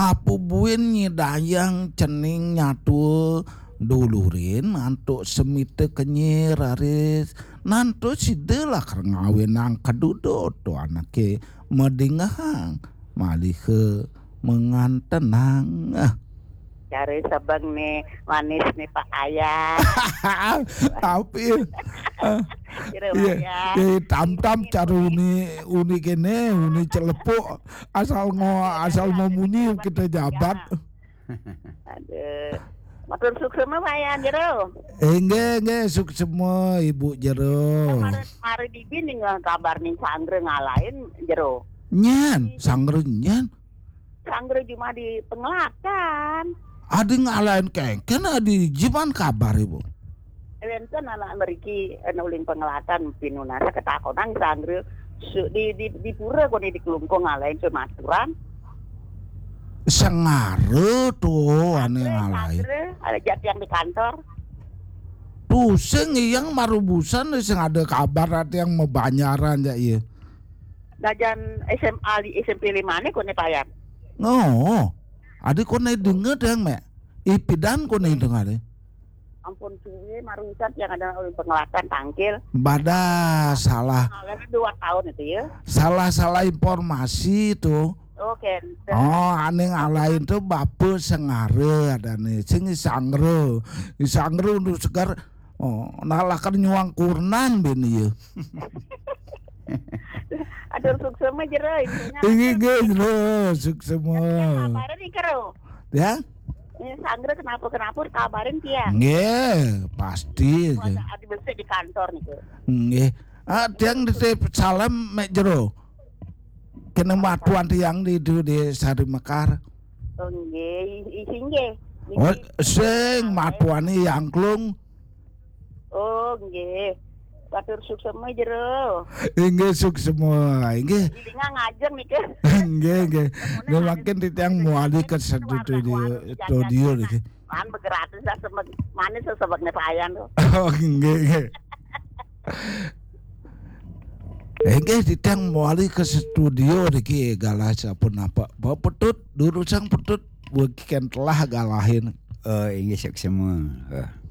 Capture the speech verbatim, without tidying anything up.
Apu buin nyidayang cening nyatu dulurin antuk semite kenyir aris nantu sidelah ngawin ang kadudo to anake medingahang malih ke mengantenang. Cari sebeng nih manis nih Pak Ayah. Tapi Kira iya, Ayah. eh, tam-tam cara uni uni kene uni celepuk asal ngo asal mau munyi kita jabat. Aduh. Matur sukses mah Pak Ayah jero. Eh nge nge suk semua ibu jero. Kemarin mari di bini kabar nih sangre ngalahin jero. Nyan sangrenya Sangre cuma di pengelatan. ada ngalahin kengken adi jiman kabar ibu. Enten anak meriki nuling pengelatan pinunasa ketakonan sangre su- di di di pura kok di kelungkung ngalahin cematuran. Sengare tuh ane ngalahin. Sangre ada jati yang di kantor. Tuh sing yang marubusan sing ada kabar ada yang mebanyaran ya iya. Dajan S M A di S M P lima nih kok nih payah. Oh, adik kau naik dengar yang mek, ipidan kau naik dengar deh. Ampun suwe marusan yang ada nuling pengelatan tangkil. Badah salah, Ngalahin dua tahun itu ya. salah salah informasi tuh. Oke. Oh, aneh ngalahin tuh bape sengare ada nih, sing sangre, sangre untuk segar. Oh, nalakan nyuang kurnan bini ya. Aduh sukses mah jero intinya. Ini gitu, sukses semua. Kabarin nih kero. Ya, Ini sangre kenapa kenapa kabarin dia. nge, pasti. Ada ada besi di kantor nih kero. Nge, ah, tiang di salam mek jero. Kena matuan tiang di di, di Sari Mekar. Oh nggih, ising nggih. Oh, sing matuan yang klung. Oh nggih. Batur sukses mah jero. Inge suk semua, inge, Gilinga ngajeng nih kero. inge, inge. Dia makin di tiang muali ke studio studio deh. Man bergratis lah sebab manis sebabnya payan tuh. Oh, inge, inge. Inge di tiang muali ke studio deh galas apa apa. Bawa petut, dulu sang petut, bukan telah galahin. Oh, ini sok semua. Oh.